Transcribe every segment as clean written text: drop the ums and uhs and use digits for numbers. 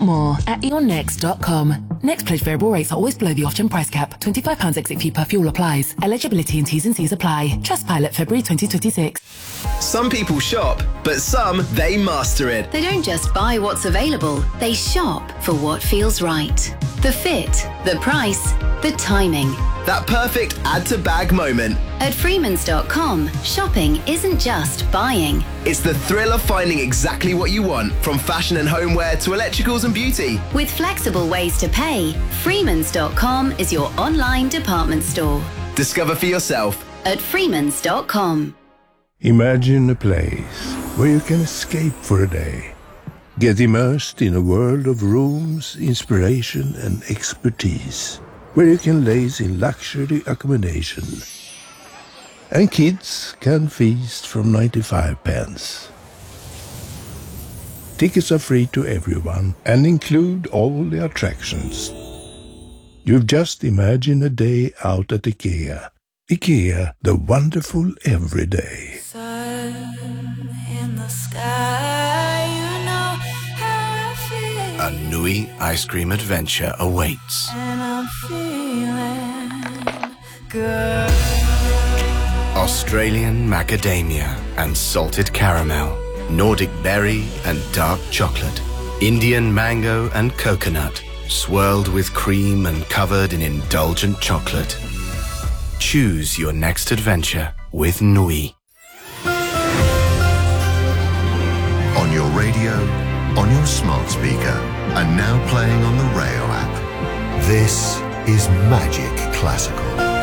more at eonnext.com. Next pledge variable rates are always below the off-gen price cap. £25 exit fee per fuel applies. Eligibility and T's and C's apply. Trustpilot February 2026. Some people shop, but some, they master it. They don't just buy what's available, they shop for what feels right. The fit, the price, the timing. That perfect add-to-bag moment. At Freemans.com, shopping isn't just buying. It's the thrill of finding exactly what you want, from fashion and homeware to electricals and beauty. With flexible ways to pay, Freemans.com is your online department store. Discover for yourself at Freemans.com. Imagine a place where you can escape for a day. Get immersed in a world of rooms, inspiration and expertise, where you can laze in luxury accommodation. And kids can feast from 95 pence. Tickets are free to everyone and include all the attractions. You've just imagined a day out at IKEA. IKEA, the wonderful everyday. Sun in the sky, you know how I feel. A Nui ice cream adventure awaits. And I'm feeling good. Australian macadamia and salted caramel, Nordic berry and dark chocolate, Indian mango and coconut, swirled with cream and covered in indulgent chocolate. Choose your next adventure with Nui. On your radio, on your smart speaker, and now playing on the Rayo app. This is Magic Classical.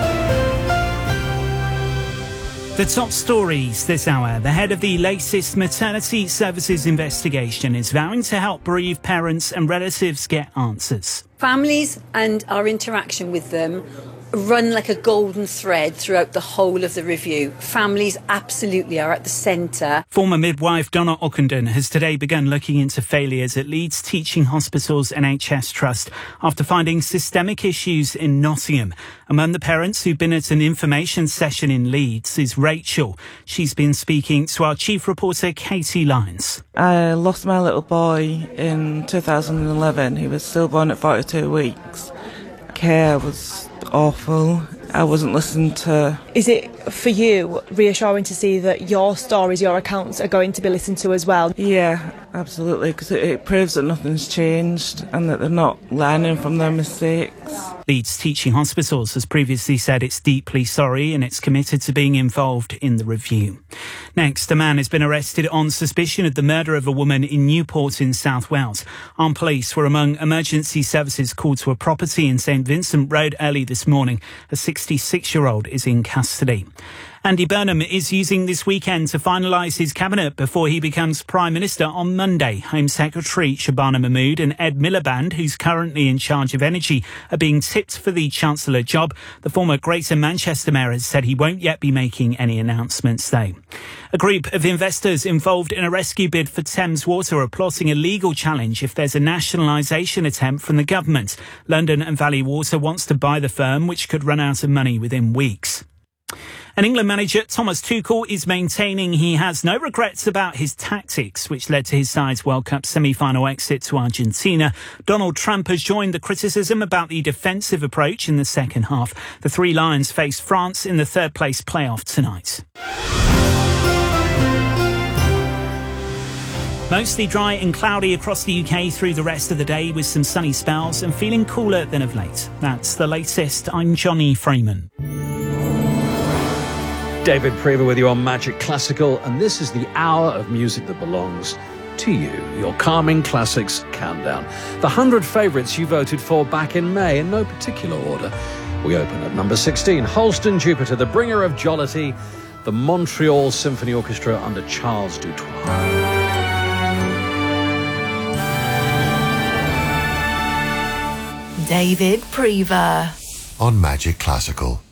The top stories this hour. The head of the latest maternity services investigation is vowing to help bereaved parents and relatives get answers. Families and our interaction with them run like a golden thread throughout the whole of the review. Families absolutely are at the centre. Former midwife Donna Ockenden has today begun looking into failures at Leeds Teaching Hospitals NHS Trust after finding systemic issues in Nottingham. Among the parents who've been at an information session in Leeds is Rachel. She's been speaking to our chief reporter Katie Lyons. I lost my little boy in 2011. He was stillborn at 42 weeks. Care was awful. I wasn't listened to. Is it, for you, reassuring to see that your stories, your accounts are going to be listened to as well? Yeah, absolutely, because it proves that nothing's changed and that they're not learning from their mistakes. Leeds Teaching Hospitals has previously said it's deeply sorry and it's committed to being involved in the review. Next, a man has been arrested on suspicion of the murder of a woman in Newport in South Wales. Armed police were among emergency services called to a property in St Vincent Road early this morning. A 66-year-old is in custody. Andy Burnham is using this weekend to finalise his cabinet before he becomes Prime Minister on Monday. Home Secretary Shabana Mahmood and Ed Miliband, who's currently in charge of energy, are being tipped for the Chancellor job. The former Greater Manchester Mayor has said he won't yet be making any announcements, though. A group of investors involved in a rescue bid for Thames Water are plotting a legal challenge if there's a nationalisation attempt from the government. London and Valley Water wants to buy the firm, which could run out of money within weeks. And England manager Thomas Tuchel is maintaining he has no regrets about his tactics, which led to his side's World Cup semi-final exit to Argentina. Donald Trump has joined the criticism about the defensive approach in the second half. The Three Lions face France in the third-place playoff tonight. Mostly dry and cloudy across the UK through the rest of the day with some sunny spells and feeling cooler than of late. That's the latest. I'm Johnny Freeman. David Prever with you on Magic Classical, and this is the hour of music that belongs to you, your calming classics countdown. The 100 favourites you voted for back in May, in no particular order. We open at number 16, Holston Jupiter, the bringer of jollity, the Montreal Symphony Orchestra under Charles Dutoit. David Prever on Magic Classical.